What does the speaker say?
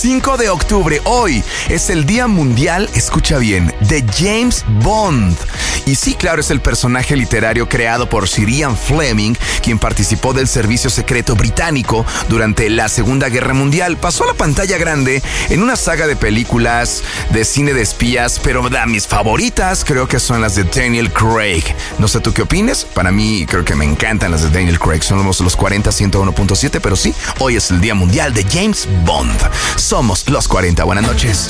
5 de octubre, hoy es el Día Mundial, escucha bien, de James Bond. Y sí, claro, es el personaje literario creado por Sir Ian Fleming, quien participó del servicio secreto británico durante la Segunda Guerra Mundial. Pasó a la pantalla grande en una saga de películas de cine de espías, pero mis favoritas creo que son las de Daniel Craig. No sé tú qué opines, para mí creo que me encantan las de Daniel Craig. Somos los 40 101.7, pero sí, hoy es el Día Mundial de James Bond. Somos los 40. Buenas noches.